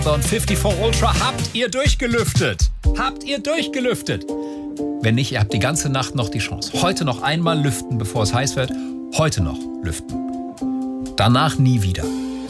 Und 54 Ultra habt ihr durchgelüftet. Habt ihr durchgelüftet. Wenn nicht, ihr habt die ganze Nacht noch die Chance. Heute noch einmal lüften, bevor es heiß wird. Heute noch lüften. Danach nie wieder.